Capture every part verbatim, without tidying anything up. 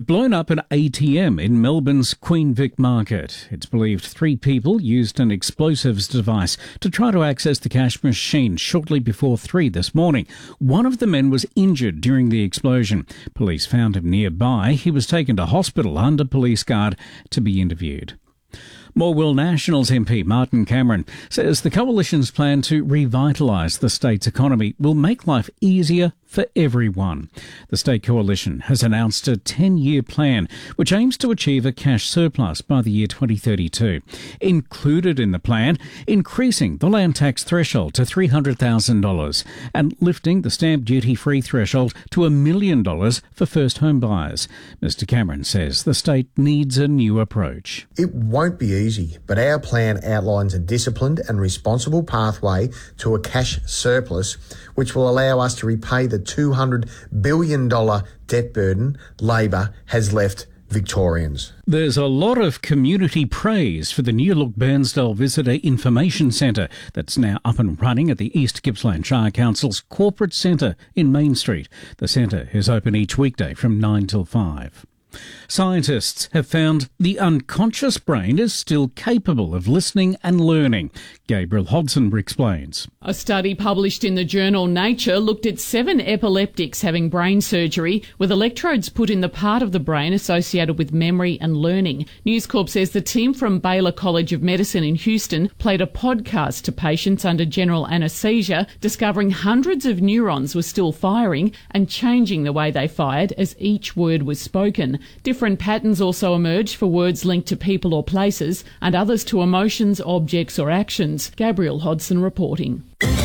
blown up an A T M in Melbourne's Queen Vic Market. It's believed three people used an explosives device to try to access the cash machine shortly before three this morning. One of the men was injured during the explosion. Police found him nearby. He was taken to hospital under police guard to be interviewed. Morwell Nationals M P Martin Cameron says the Coalition's plan to revitalise the state's economy will make life easier for everyone. The State Coalition has announced a ten-year plan which aims to achieve a cash surplus by the year twenty thirty-two. Included in the plan, increasing the land tax threshold to three hundred thousand dollars and lifting the stamp duty-free threshold to a million dollars for first home buyers. Mister Cameron says the state needs a new approach. It won't be easy, but our plan outlines a disciplined and responsible pathway to a cash surplus which will allow us to repay the two hundred billion dollars debt burden Labor has left Victorians. There's a lot of community praise for the new look Bairnsdale Visitor Information Centre that's now up and running at the East Gippsland Shire Council's Corporate Centre in Main Street. The centre is open each weekday from nine till five. Scientists have found the unconscious brain is still capable of listening and learning. Gabriel Hodson explains. A study published in the journal Nature looked at seven epileptics having brain surgery with electrodes put in the part of the brain associated with memory and learning. News Corp says the team from Baylor College of Medicine in Houston played a podcast to patients under general anaesthesia, discovering hundreds of neurons were still firing and changing the way they fired as each word was spoken. Different patterns also emerged for words linked to people or places and others to emotions, objects or actions. Gabriel Hodson reporting.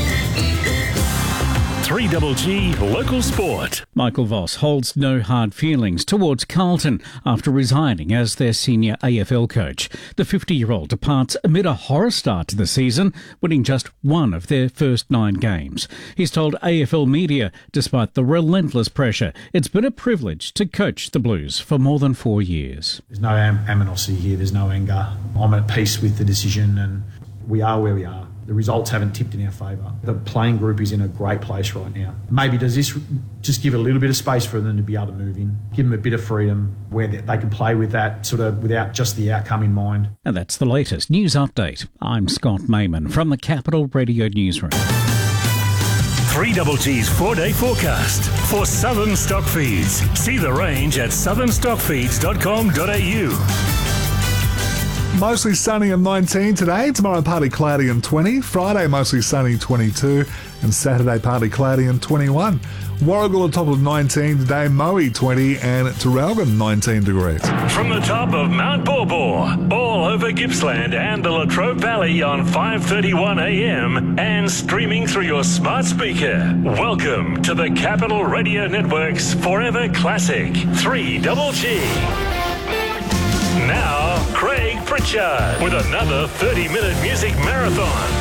three G G Local Sport. Michael Voss holds no hard feelings towards Carlton after resigning as their senior A F L coach. The fifty-year-old departs amid a horror start to the season, winning just one of their first nine games. He's told A F L media, despite the relentless pressure, it's been a privilege to coach the Blues for more than four years. There's no am- animosity here, there's no anger. I'm at peace with the decision and we are where we are. The results haven't tipped in our favour. The playing group is in a great place right now. Maybe does this just give a little bit of space for them to be able to move in, give them a bit of freedom where they can play with that sort of without just the outcome in mind. And that's the latest news update. I'm Scott Mayman from the Capital Radio Newsroom. three G G's four-day forecast for Southern Stock Feeds. See the range at southern stock feeds dot com dot a u. Mostly sunny and nineteen today. Tomorrow partly cloudy and twenty. Friday mostly sunny twenty-two. And Saturday partly cloudy and twenty-one. Warragul on top of nineteen today. Moe twenty and Terralgan nineteen degrees. From the top of Mount Borbor, all over Gippsland and the Latrobe Valley on five thirty-one a m and streaming through your smart speaker. Welcome to the Capital Radio Network's Forever Classic three G G. Now, Craig Pritchard with another thirty-minute music marathon.